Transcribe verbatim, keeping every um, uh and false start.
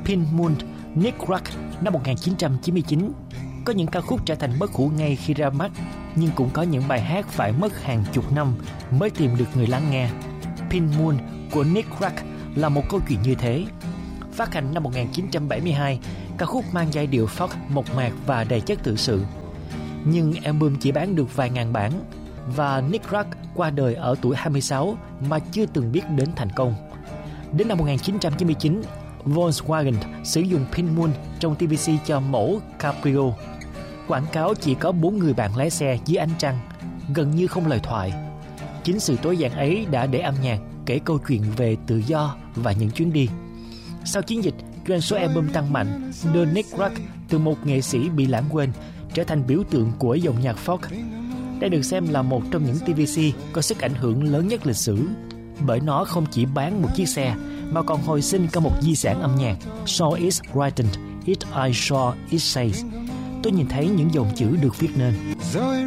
Pink Moon, Nick Rock năm một nghìn chín trăm chín mươi chín. Có những ca khúc trở thành bất hủ ngay khi ra mắt, nhưng cũng có những bài hát phải mất hàng chục năm mới tìm được người lắng nghe. Pink Moon của Nick Rock là một câu chuyện như thế. Phát hành năm một nghìn chín trăm bảy mươi hai, ca khúc mang giai điệu folk mộc mạc và đầy chất tự sự. Nhưng album chỉ bán được vài ngàn bản, và Nick Rock qua đời ở tuổi hai mươi sáu mà chưa từng biết đến thành công. Đến năm một nghìn chín trăm chín mươi chín, Volkswagen sử dụng Pink Moon trong tê vê xê cho mẫu Cabrio. Quảng cáo chỉ có bốn người bạn lái xe dưới ánh trăng, gần như không lời thoại. Chính sự tối giản ấy đã để âm nhạc kể câu chuyện về tự do và những chuyến đi. Sau chiến dịch, doanh số album tăng mạnh, đưa Nick Rock từ một nghệ sĩ bị lãng quên trở thành biểu tượng của dòng nhạc folk. Đây được xem là một trong những tê vê xê có sức ảnh hưởng lớn nhất lịch sử, bởi nó không chỉ bán một chiếc xe mà còn hồi sinh cả một di sản âm nhạc. So it's written, it I saw it says. Tôi nhìn thấy những dòng chữ được viết nên.